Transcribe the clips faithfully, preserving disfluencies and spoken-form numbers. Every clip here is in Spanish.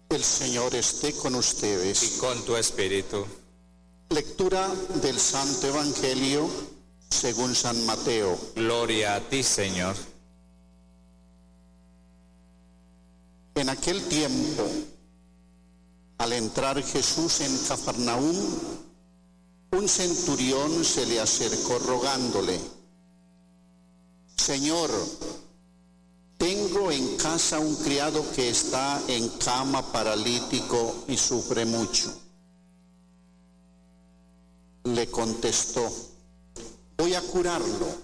El Señor esté con ustedes. Y con tu espíritu. Lectura del Santo Evangelio según San Mateo. Gloria a ti, Señor. En aquel tiempo, al entrar Jesús en Cafarnaúm, un centurión se le acercó rogándole: Señor, tengo en casa un criado que está en cama paralítico y sufre mucho. Le contestó: voy a curarlo.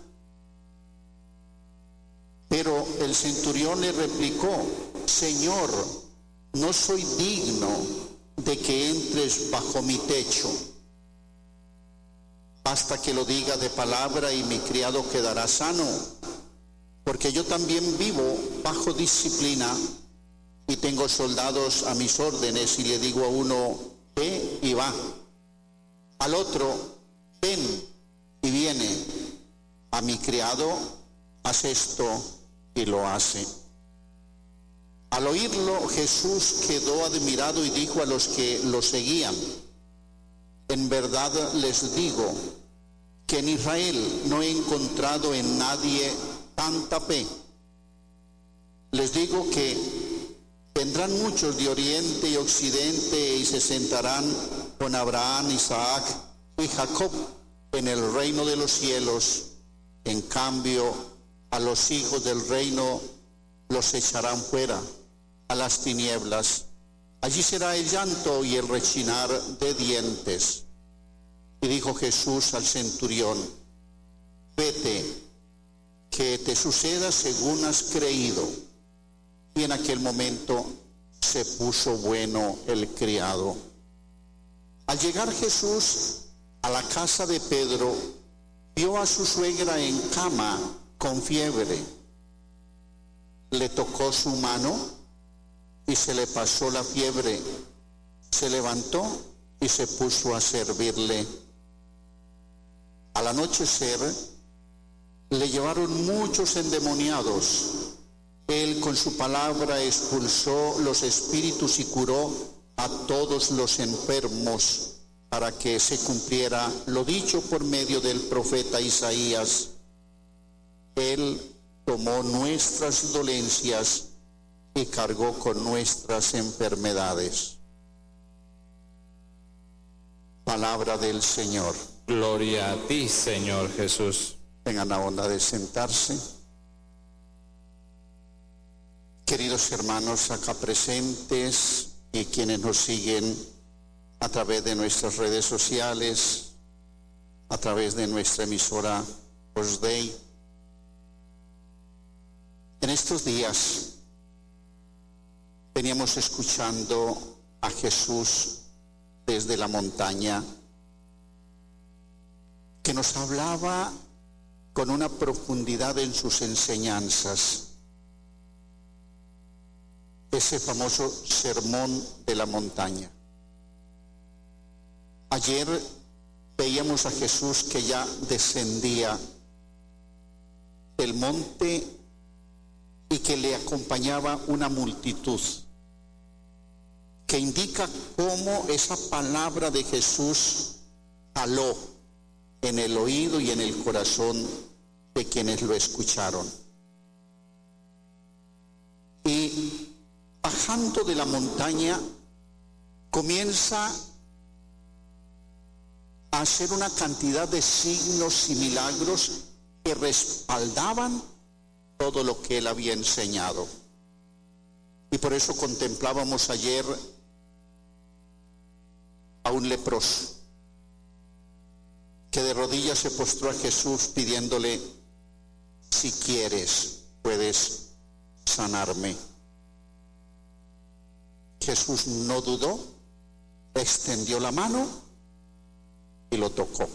Pero el centurión le replicó: Señor, no soy digno de que entres bajo mi techo. Basta que lo diga de palabra y mi criado quedará sano, porque yo también vivo bajo disciplina y tengo soldados a mis órdenes, y le digo a uno, ve y va, al otro, ven y viene, a mi criado, haz esto y lo hace. Al oírlo, Jesús quedó admirado y dijo a los que lo seguían: en verdad les digo que en Israel no he encontrado en nadie tanta fe. Les digo que vendrán muchos de oriente y occidente y se sentarán con Abraham, Isaac y Jacob en el reino de los cielos. En cambio, a los hijos del reino los echarán fuera a las tinieblas. Allí será el llanto y el rechinar de dientes. Y dijo Jesús al centurión: vete, que te suceda según has creído. Y en aquel momento se puso bueno el criado. Al llegar Jesús a la casa de Pedro, vio a su suegra en cama con fiebre. Le tocó su mano y se le pasó la fiebre. Se levantó y se puso a servirle. Al anochecer le llevaron muchos endemoniados. Él con su palabra expulsó los espíritus y curó a todos los enfermos, para que se cumpliera lo dicho por medio del profeta Isaías: Él tomó nuestras dolencias y cargó con nuestras enfermedades. Palabra del Señor. Gloria a ti, Señor Jesús. Tengan la bondad de sentarse. Queridos hermanos acá presentes y quienes nos siguen a través de nuestras redes sociales, a través de nuestra emisora Opus Dei, en estos días veníamos escuchando a Jesús desde la montaña, que nos hablaba con una profundidad en sus enseñanzas. Ese famoso sermón de la montaña. Ayer veíamos a Jesús que ya descendía del monte y que le acompañaba una multitud, que indica cómo esa palabra de Jesús caló en el oído y en el corazón de quienes lo escucharon. Y bajando de la montaña, comienza a hacer una cantidad de signos y milagros que respaldaban todo lo que él había enseñado. Y por eso contemplábamos ayer a un leproso que de rodillas se postró a Jesús pidiéndole: si quieres, puedes sanarme. Jesús no dudó, extendió la mano y lo tocó.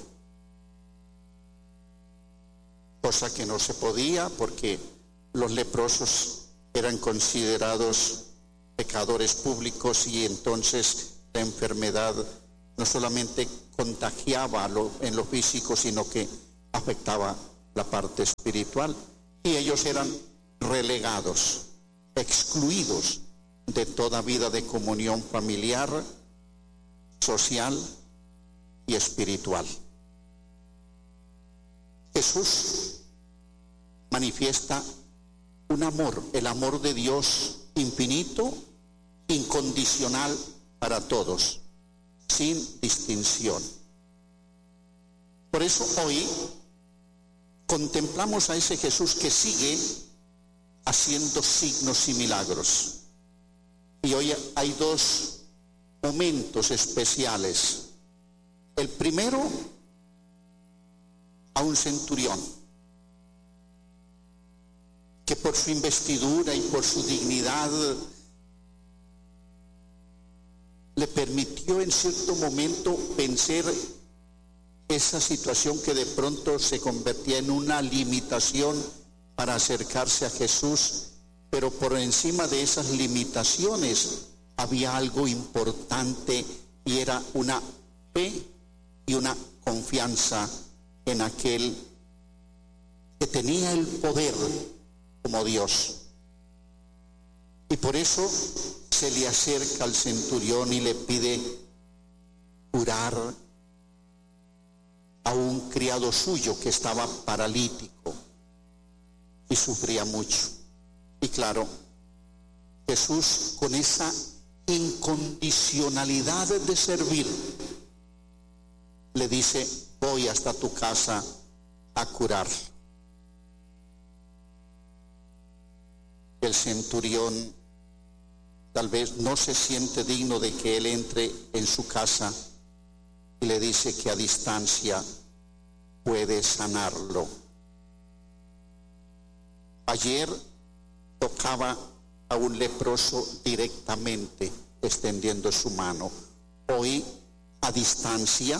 Cosa que no se podía, porque los leprosos eran considerados pecadores públicos, y entonces la enfermedad no solamente contagiaba lo, en lo físico, sino que afectaba la parte espiritual, y ellos eran relegados, excluidos de toda vida de comunión familiar, social y espiritual. Jesús manifiesta un amor, el amor de Dios infinito, incondicional para todos, sin distinción. Por eso hoy contemplamos a ese Jesús que sigue haciendo signos y milagros. Y hoy hay dos momentos especiales. El primero, a un centurión que por su investidura y por su dignidad le permitió en cierto momento vencer esa situación que de pronto se convertía en una limitación para acercarse a Jesús, pero por encima de esas limitaciones había algo importante y era una fe y una confianza en aquel que tenía el poder como Dios. Y por eso se le acerca al centurión y le pide curar a un criado suyo que estaba paralítico y sufría mucho. Y claro, Jesús, con esa incondicionalidad de servir, le dice: voy hasta tu casa a curar. El centurión tal vez no se siente digno de que él entre en su casa y le dice que a distancia puede sanarlo. Ayer tocaba a un leproso directamente, extendiendo su mano. Hoy, a distancia,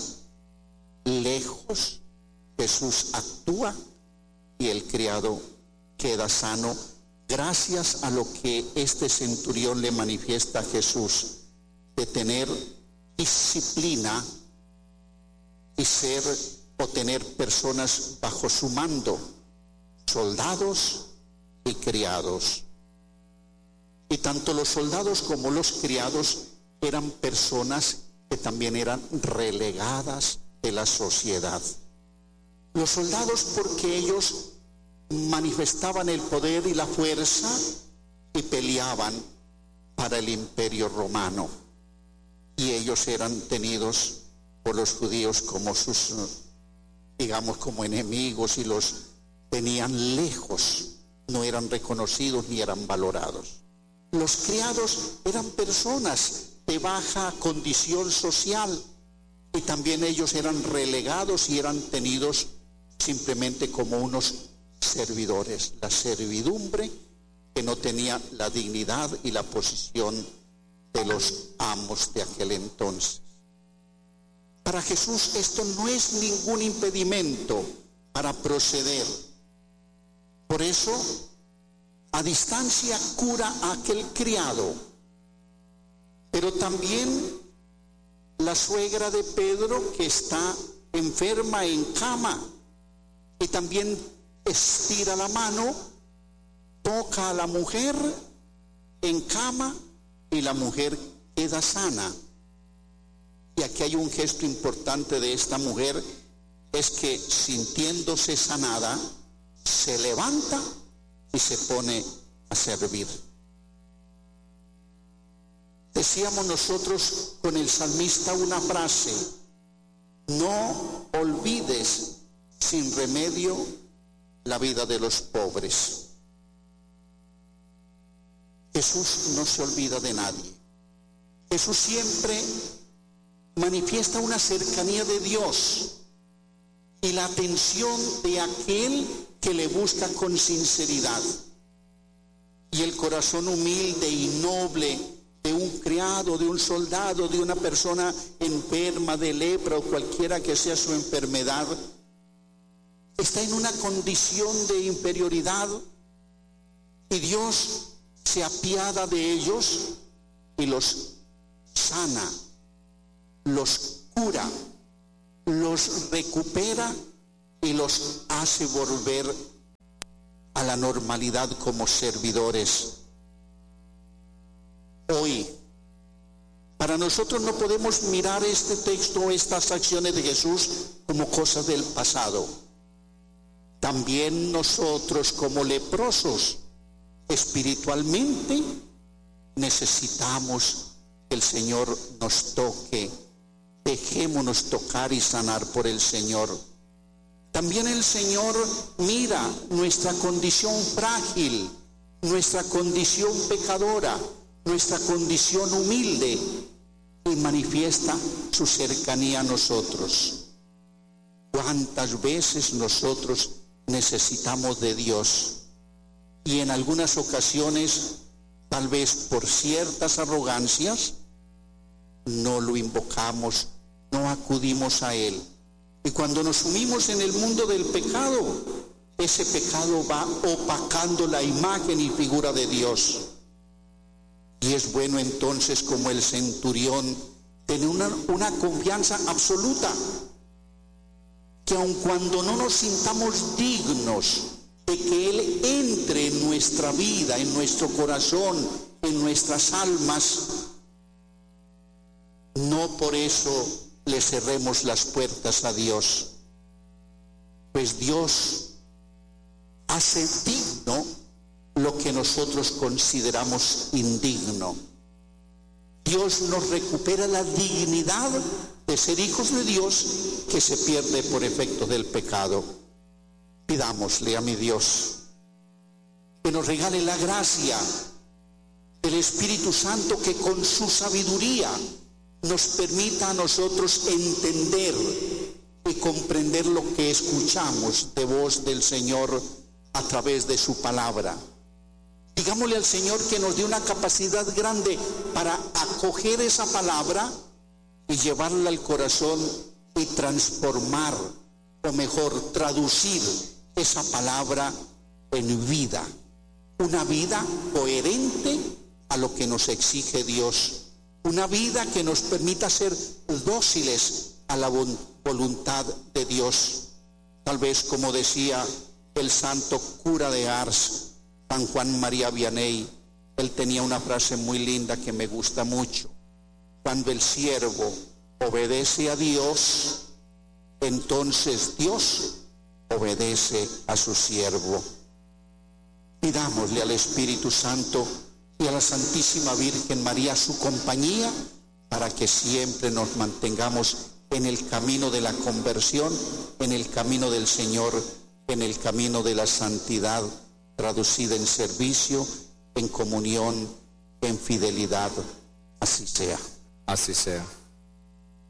lejos, Jesús actúa y el criado queda sano, gracias a lo que este centurión le manifiesta a Jesús, de tener disciplina y ser o tener personas bajo su mando, soldados y criados. Y tanto los soldados como los criados eran personas que también eran relegadas de la sociedad. Los soldados porque ellos manifestaban el poder y la fuerza y peleaban para el imperio romano, y ellos eran tenidos por los judíos como sus, digamos, como enemigos, y los tenían lejos, no eran reconocidos ni eran valorados. Los criados eran personas de baja condición social y también ellos eran relegados y eran tenidos simplemente como unos servidores, la servidumbre que no tenía la dignidad y la posición de los amos de aquel entonces. Para Jesús esto no es ningún impedimento para proceder. Por eso, a distancia cura a aquel criado, pero también la suegra de Pedro, que está enferma en cama, y también estira la mano, toca a la mujer en cama y la mujer queda sana. Y aquí hay un gesto importante de esta mujer, es que sintiéndose sanada, se levanta y se pone a servir. Decíamos nosotros con el salmista una frase: no olvides sin remedio la vida de los pobres. Jesús no se olvida de nadie. Jesús siempre manifiesta una cercanía de Dios y la atención de aquel que le busca con sinceridad. Y el corazón humilde y noble de un criado, de un soldado, de una persona enferma de lepra o cualquiera que sea su enfermedad, está en una condición de inferioridad, y Dios se apiada de ellos y los sana, los cura, los recupera y los hace volver a la normalidad como servidores. hoy. Para nosotros no podemos mirar este texto, estas acciones de Jesús como cosas del pasado. También nosotros como leprosos, espiritualmente, necesitamos que el Señor nos toque. Dejémonos tocar y sanar por el Señor. También el Señor mira nuestra condición frágil, nuestra condición pecadora, nuestra condición humilde, y manifiesta su cercanía a nosotros. ¿Cuántas veces nosotros necesitamos de Dios? Y en algunas ocasiones, tal vez por ciertas arrogancias, no lo invocamos, no acudimos a Él. Y cuando nos sumimos en el mundo del pecado, ese pecado va opacando la imagen y figura de Dios. Y es bueno entonces, como el centurión, tener una, una confianza absoluta, que aun cuando no nos sintamos dignos de que Él entre en nuestra vida, en nuestro corazón, en nuestras almas, no por eso le cerremos las puertas a Dios, pues Dios hace digno lo que nosotros consideramos indigno. Dios nos recupera la dignidad de ser hijos de Dios que se pierde por efecto del pecado. Pidámosle a mi Dios que nos regale la gracia del Espíritu Santo, que con su sabiduría nos permita a nosotros entender y comprender lo que escuchamos de voz del Señor a través de su palabra. Digámosle al Señor que nos dé una capacidad grande para acoger esa palabra y llevarla al corazón y transformar, o mejor, traducir esa palabra en vida. Una vida coherente a lo que nos exige Dios. Una vida que nos permita ser dóciles a la voluntad de Dios. Tal vez, como decía el santo cura de Ars, San Juan María Vianney, él tenía una frase muy linda que me gusta mucho. Cuando el siervo obedece a Dios, entonces Dios obedece a su siervo. Pidámosle al Espíritu Santo y a la Santísima Virgen María su compañía, para que siempre nos mantengamos en el camino de la conversión, en el camino del Señor, en el camino de la santidad, traducida en servicio, en comunión, en fidelidad. Así sea. Así sea.